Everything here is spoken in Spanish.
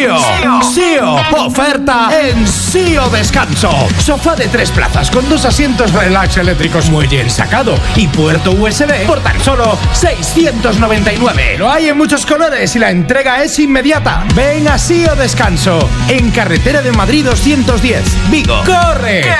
SIO. Oferta en SIO Descanso. Sofá de 3 plazas con 2 asientos relax eléctricos, muelle ensacado y puerto USB por tan solo 699. Lo hay en muchos colores y la entrega es inmediata. Ven a SIO Descanso en carretera de Madrid 210, Vigo. ¡Corre!